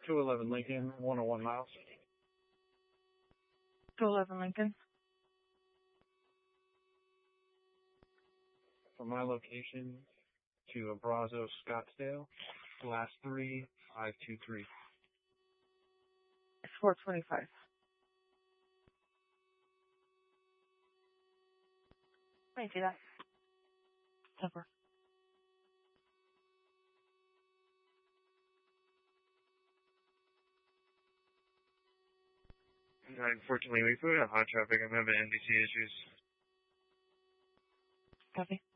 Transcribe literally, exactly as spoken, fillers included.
two eleven Lincoln, one oh one miles. two eleven Lincoln. From my location to Abrazo, Scottsdale, last three, five two three. It's four twenty-five. I see that. Temper. Unfortunately, we put out hot traffic. I'm having N B C issues. Copy.